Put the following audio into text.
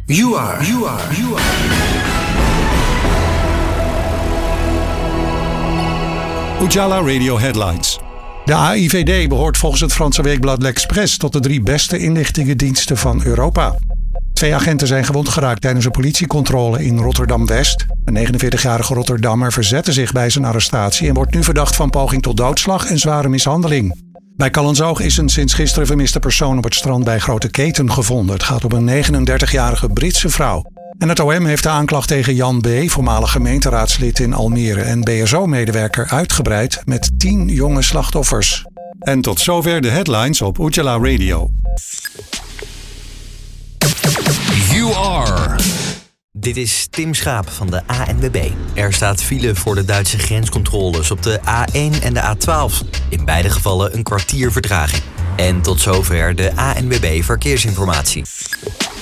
You are. Ujala Radio Headlines. De AIVD behoort volgens het Franse weekblad L'Express tot de 3 beste inlichtingendiensten van Europa. 2 agenten zijn gewond geraakt tijdens een politiecontrole in Rotterdam-West. Een 49-jarige Rotterdammer verzette zich bij zijn arrestatie en wordt nu verdacht van poging tot doodslag en zware mishandeling. Bij Callantsoog is een sinds gisteren vermiste persoon op het strand bij Grote Keten gevonden. Het gaat om een 39-jarige Britse vrouw. En het OM heeft de aanklacht tegen Jan B., voormalig gemeenteraadslid in Almere en BSO-medewerker, uitgebreid met 10 jonge slachtoffers. En tot zover de headlines op Ujala Radio. You are. Dit is Tim Schaap van de ANWB. Er staat file voor de Duitse grenscontroles op de A1 en de A12. In beide gevallen een kwartier vertraging. En tot zover de ANWB Verkeersinformatie.